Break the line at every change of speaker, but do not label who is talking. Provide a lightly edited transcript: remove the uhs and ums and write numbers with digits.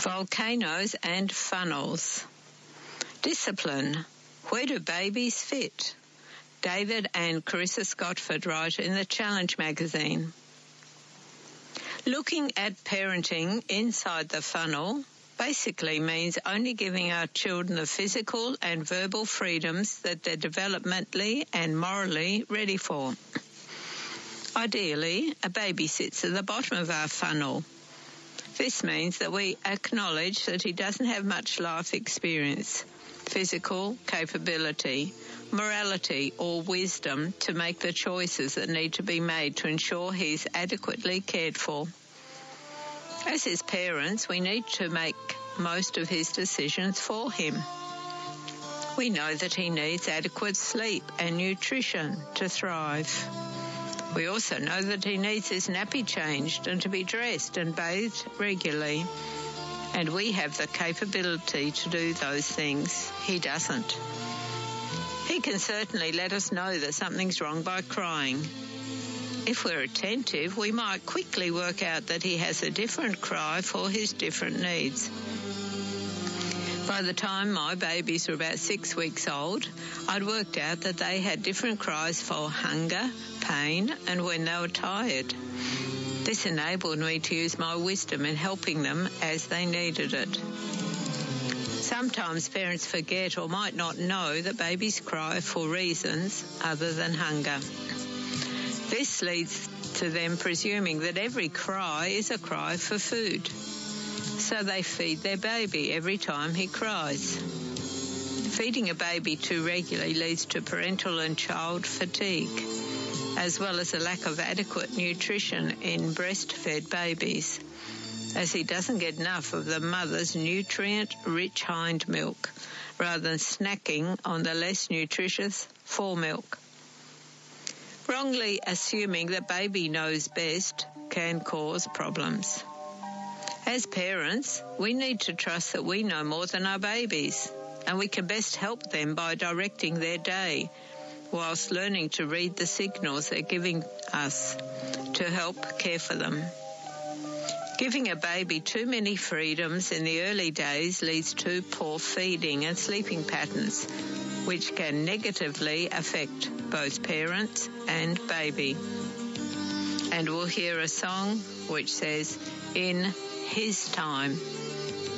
Volcanoes and funnels. Discipline. Where do babies fit? David and Carissa Scottford write in the Challenge magazine. Looking at parenting inside the funnel basically means only giving our children the physical and verbal freedoms that they're developmentally and morally ready for. Ideally, a baby sits at the bottom of our funnel. This means that we acknowledge that he doesn't have much life experience, physical capability, morality or wisdom to make the choices that need to be made to ensure he's adequately cared for. As his parents, we need to make most of his decisions for him. We know that he needs adequate sleep and nutrition to thrive. We also know that he needs his nappy changed and to be dressed and bathed regularly. And we have the capability to do those things. He doesn't. He can certainly let us know that something's wrong by crying. If we're attentive, we might quickly work out that he has a different cry for his different needs. By the time my babies were about 6 weeks old, I'd worked out that they had different cries for hunger, pain, and when they were tired. This enabled me to use my wisdom in helping them as they needed it. Sometimes parents forget or might not know that babies cry for reasons other than hunger. This leads to them presuming that every cry is a cry for food. So they feed their baby every time he cries. Feeding a baby too regularly leads to parental and child fatigue, as well as a lack of adequate nutrition in breastfed babies, as he doesn't get enough of the mother's nutrient-rich hind milk, rather than snacking on the less nutritious fore milk. Wrongly assuming that baby knows best can cause problems. As parents, we need to trust that we know more than our babies, and we can best help them by directing their day, whilst learning to read the signals they're giving us to help care for them. Giving a baby too many freedoms in the early days leads to poor feeding and sleeping patterns, which can negatively affect both parents and baby. And we'll hear a song which says, "In His time."